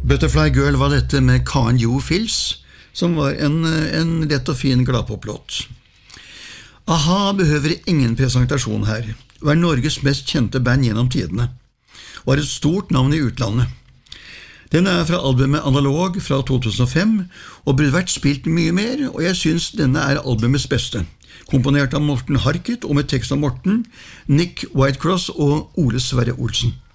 Butterfly Girl var dette med Karen Jo Fils, som var en lett og fin gladpoplåt. A-ha behøver ingen presentasjon her, var Norges mest kjente band gjennom tidene, og har et stort navn i utlandet. Den fra albumet Analog fra 2005, og burde vært spilt mye mer, og jeg synes denne albumets beste, komponert av Morten Harket og med tekst av Morten, Nick Whitecross og Ole Sverre Olsen.